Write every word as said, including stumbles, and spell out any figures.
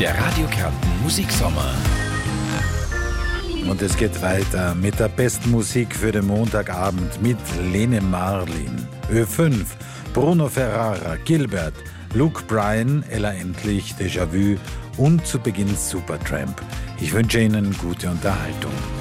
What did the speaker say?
Der Radio Kärnten Musiksommer. Und es geht weiter mit der besten Musik für den Montagabend mit Lene Marlin. Ö fünf, Bruno Ferrara, Gilbert, Luke Bryan, Ella Endlich, Déjà-vu und zu Beginn Supertramp. Ich wünsche Ihnen gute Unterhaltung.